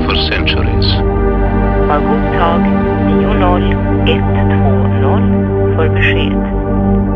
for centuries. Har godtag 90 120 för besked.